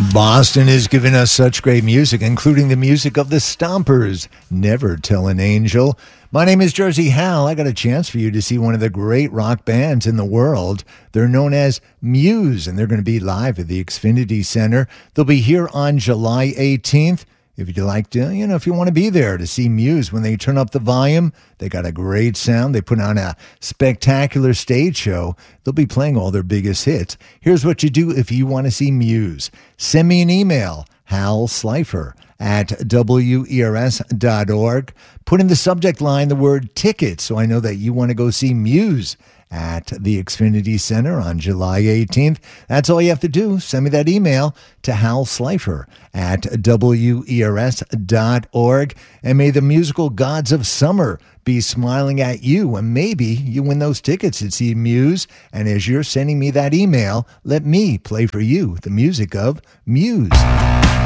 Boston has given us such great music, including the music of the Stompers, Never Tell an Angel. My name is Jersey Hal. I got a chance for you to see one of the great rock bands in the world. They're known as Muse, and they're going to be live at the Xfinity Center. They'll be here on July 18th. If you'd like to, if you want to be there to see Muse when they turn up the volume, they got a great sound. They put on a spectacular stage show. They'll be playing all their biggest hits. Here's what you do if you want to see Muse. Send me an email, halslifer@wers.org. Put in the subject line the word tickets so I know that you want to go see Muse at the Xfinity Center on July 18th. That's all you have to do. Send me that email to halslifer@wers.org. And may the musical gods of summer be smiling at you, and maybe you win those tickets to see Muse. And as you're sending me that email, let me play for you the music of Muse.